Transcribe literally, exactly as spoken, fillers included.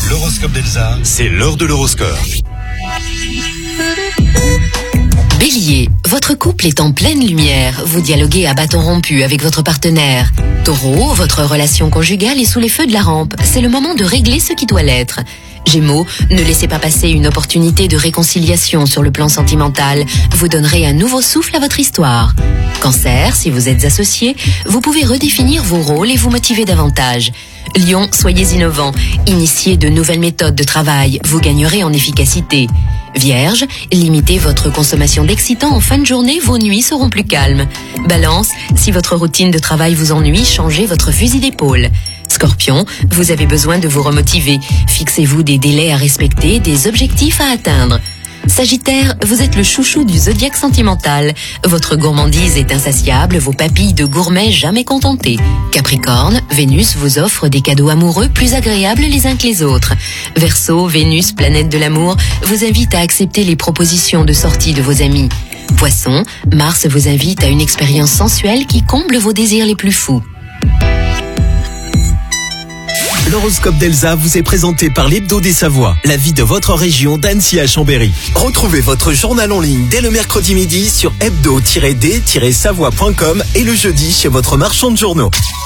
L'horoscope d'Elsa, c'est l'heure de l'horoscope. Bélier, votre couple est en pleine lumière. Vous dialoguez à bâton rompu avec votre partenaire. Taureau, votre relation conjugale est sous les feux de la rampe. C'est le moment de régler ce qui doit l'être. Gémeaux, ne laissez pas passer une opportunité de réconciliation sur le plan sentimental. Vous donnerez un nouveau souffle à votre histoire. Cancer, si vous êtes associé, vous pouvez redéfinir vos rôles et vous motiver davantage. Lion, soyez innovant. Initiez de nouvelles méthodes de travail. Vous gagnerez en efficacité. Vierge, limitez votre consommation d'excitants en fin de journée, vos nuits seront plus calmes. Balance, si votre routine de travail vous ennuie, changez votre fusil d'épaule. Scorpion, vous avez besoin de vous remotiver. Fixez-vous des délais à respecter, des objectifs à atteindre. Sagittaire, vous êtes le chouchou du zodiaque sentimental. Votre gourmandise est insatiable, vos papilles de gourmet jamais contentées. Capricorne, Vénus vous offre des cadeaux amoureux plus agréables les uns que les autres. Verseau, Vénus, planète de l'amour, vous invite à accepter les propositions de sortie de vos amis. Poisson, Mars vous invite à une expérience sensuelle qui comble vos désirs les plus fous. L'horoscope d'Elsa vous est présenté par l'Hebdo des Savoies, la vie de votre région d'Annecy à Chambéry. Retrouvez votre journal en ligne dès le mercredi midi sur hebdo tiret d tiret savoie point com et le jeudi chez votre marchand de journaux.